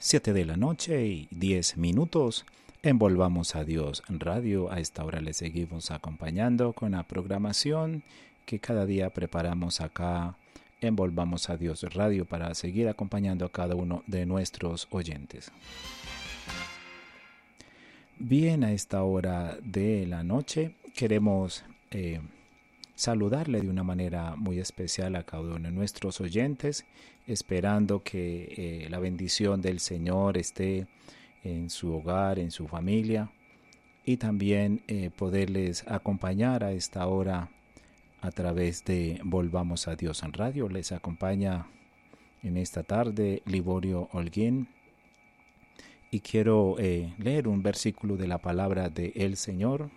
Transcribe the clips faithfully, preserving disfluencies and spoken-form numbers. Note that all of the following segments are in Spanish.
Siete de la noche y diez minutos. Envolvamos a Dios en radio. A esta hora le seguimos acompañando con la programación que cada día preparamos acá. Envolvamos a Dios radio para seguir acompañando a cada uno de nuestros oyentes. Bien, a esta hora de la noche queremos eh, saludarle de una manera muy especial a cada uno de nuestros oyentes, esperando que eh, la bendición del Señor esté en su hogar, en su familia, y también eh, poderles acompañar a esta hora a través de Volvamos a Dios en Radio. Les acompaña en esta tarde Liborio Holguín, y quiero eh, leer un versículo de la palabra de el Señor.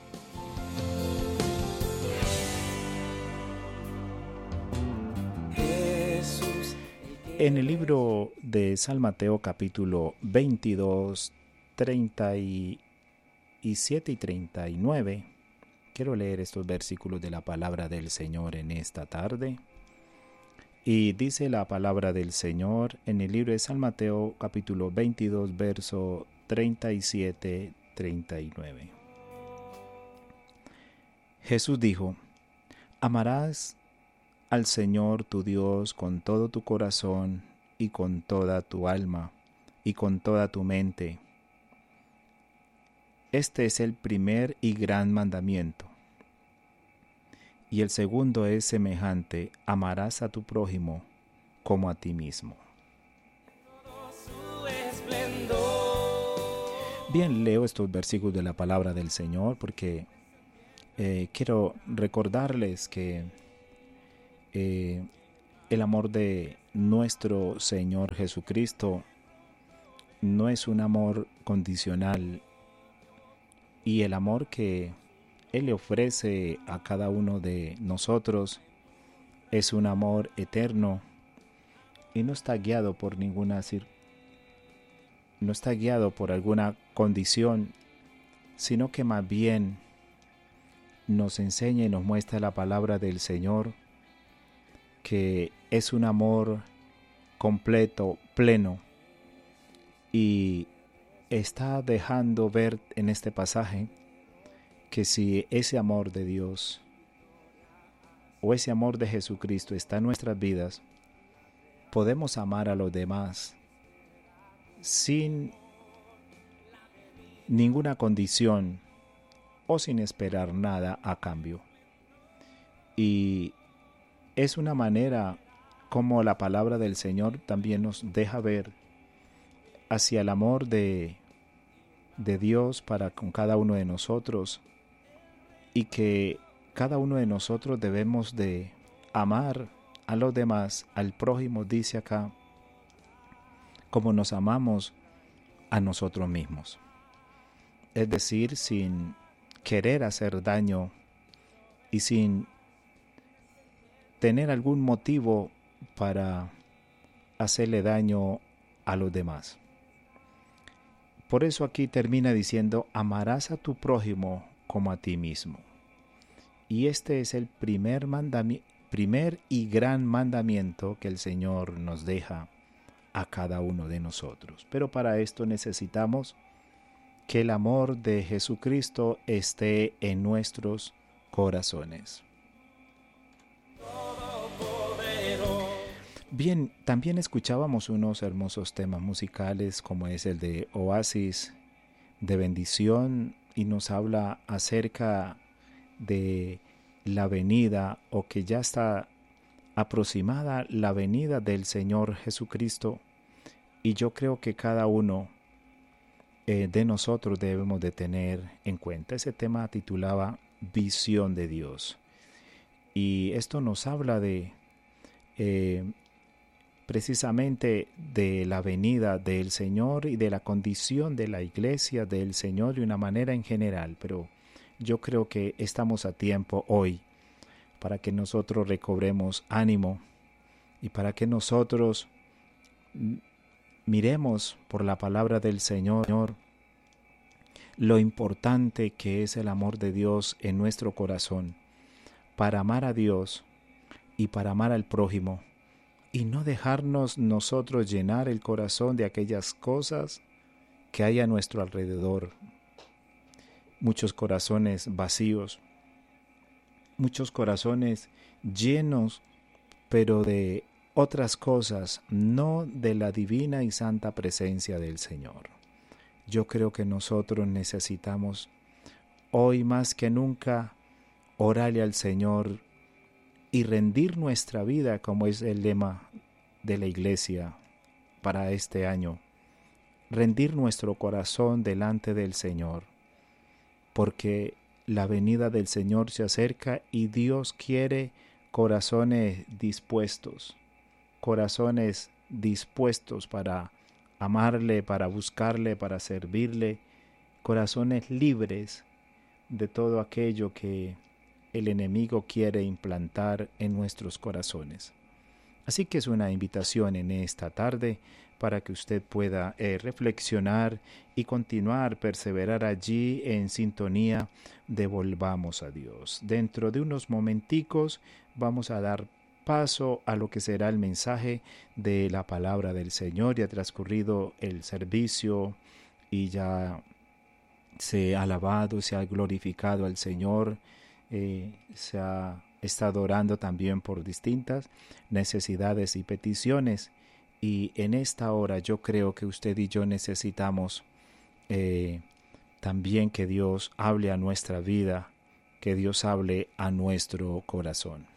En el libro de San Mateo capítulo veintidós, treinta y siete y treinta y nueve, quiero leer estos versículos de la palabra del Señor en esta tarde. Y dice la palabra del Señor en el libro de San Mateo capítulo veintidós, verso treinta y siete, treinta y nueve. Jesús dijo: amarás al Señor tu Dios con todo tu corazón y con toda tu alma y con toda tu mente. Este es el primer y gran mandamiento. Y el segundo es semejante: amarás a tu prójimo como a ti mismo. Bien, leo estos versículos de la palabra del Señor porque eh, quiero recordarles que eh, el amor de nuestro Señor Jesucristo no es un amor condicional, y el amor que Él le ofrece a cada uno de nosotros es un amor eterno y no está guiado por ninguna cir- no está guiado por alguna condición, sino que más bien nos enseña y nos muestra la palabra del Señor, que es un amor completo, pleno, y está dejando ver en este pasaje que si ese amor de Dios o ese amor de Jesucristo está en nuestras vidas, podemos amar a los demás sin ninguna condición o sin esperar nada a cambio. Y es una manera como la palabra del Señor también nos deja ver hacia el amor de, de Dios para con cada uno de nosotros, y que cada uno de nosotros debemos de amar a los demás, al prójimo, dice acá, como nos amamos a nosotros mismos. Es decir, sin querer hacer daño y sin tener algún motivo para hacerle daño a los demás. Por eso aquí termina diciendo: amarás a tu prójimo como a ti mismo. Y este es el primer, mandami- primer y gran mandamiento que el Señor nos deja a cada uno de nosotros. Pero para esto necesitamos que el amor de Jesucristo esté en nuestros corazones. Bien, también escuchábamos unos hermosos temas musicales como es el de Oasis, de bendición, y nos habla acerca de la venida, o que ya está aproximada la venida del Señor Jesucristo, y yo creo que cada uno eh, de nosotros debemos de tener en cuenta. Ese tema titulaba Visión de Dios, y esto nos habla de eh, precisamente de la venida del Señor y de la condición de la iglesia del Señor de una manera en general, pero yo creo que estamos a tiempo hoy para que nosotros recobremos ánimo y para que nosotros miremos por la palabra del Señor lo importante que es el amor de Dios en nuestro corazón, para amar a Dios y para amar al prójimo, y no dejarnos nosotros llenar el corazón de aquellas cosas que hay a nuestro alrededor. Muchos corazones vacíos, muchos corazones llenos, pero de otras cosas, no de la divina y santa presencia del Señor. Yo creo que nosotros necesitamos hoy más que nunca orarle al Señor y rendir nuestra vida, como es el lema de la Iglesia para este año. Rendir nuestro corazón delante del Señor, porque la venida del Señor se acerca y Dios quiere corazones dispuestos, corazones dispuestos para amarle, para buscarle, para servirle, corazones libres de todo aquello que el enemigo quiere implantar en nuestros corazones. Así que es una invitación en esta tarde para que usted pueda eh, reflexionar y continuar, perseverar allí en sintonía de Volvamos a Dios. Dentro de unos momenticos vamos a dar paso a lo que será el mensaje de la palabra del Señor. Ya ha transcurrido el servicio y ya se ha alabado, se ha glorificado al Señor, eh, se ha estado orando también por distintas necesidades y peticiones. Y en esta hora yo creo que usted y yo necesitamos eh, también que Dios hable a nuestra vida, que Dios hable a nuestro corazón.